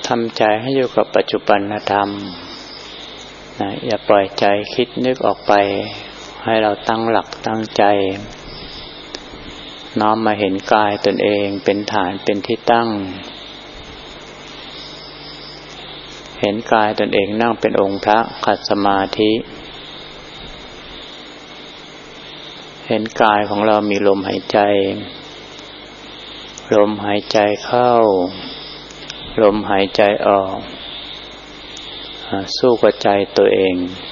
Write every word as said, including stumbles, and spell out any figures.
ทำใจให้อยู่กับปัจจุบันธรรมนะอย่าปล่อยใจคิดนึกออกไปให้เราตั้งหลักตั้งใจน้อมมาเห็นกายตนเองเป็นฐานเป็นที่ตั้งเห็นกายตนเองนั่งเป็นองค์พระขัดสมาธิเห็นกายของเรามีลมหายใจลมหายใจเข้าลมหายใจออกสู้กับใจตัวเอง